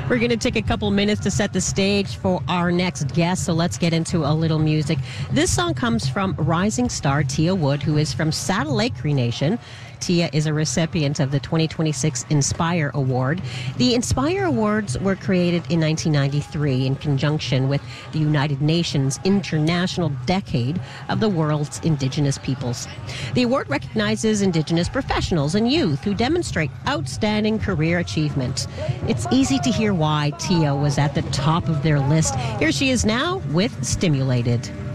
We're going to take a couple minutes to set the stage for our next guest, so let's get into a little music. This song comes from rising star Tia Wood, who is from Saddle Lake Cree Nation. Tia is a recipient of the 2026 Inspire Award. The Inspire Awards were created in 1993 in conjunction with the United Nations International Decade of the World's Indigenous Peoples. The award recognizes Indigenous professionals and youth who demonstrate outstanding career achievement. It's easy to hear why Tia was at the top of their list. Here she is now with Stimulated.